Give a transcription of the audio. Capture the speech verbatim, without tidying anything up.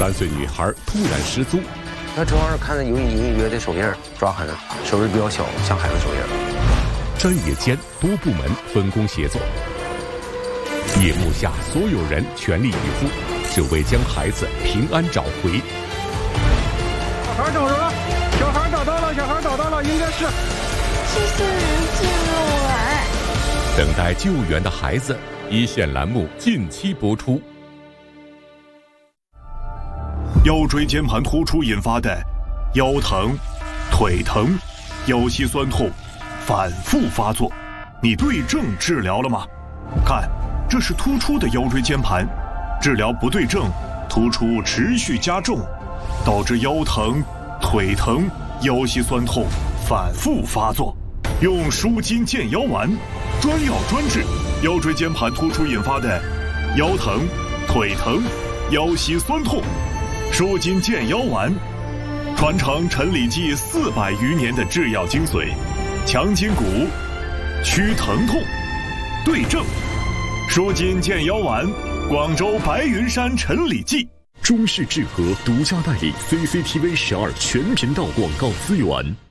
三岁女孩突然失踪。 那主要是看着有隐隐约的手印，抓痕，手指比较小，像孩子手印。 专业间多部门分工协作，夜幕下所有人全力以赴，只为将孩子平安找回。 小孩找着了，小孩找到了，小孩找到了，应该是。 谢谢您救了我。 等待救援的孩子，一线栏目近期播出。 腰椎间盘突出引发的腰疼、腿疼、腰膝酸痛反复发作，你对症治疗了吗？看，这是突出的腰椎间盘，治疗不对症，突出持续加重，导致腰疼、腿疼、腰膝酸痛反复发作。用舒筋健腰丸，专药专治腰椎间盘突出引发的腰疼、腿疼、腰膝酸痛。舒筋健腰丸，传承陈李济四百余年的制药精髓，强筋骨，祛疼痛，对症。舒筋健腰丸，广州白云山陈李济。 中式制和独家代理 C C T V 十二全频道广告资源。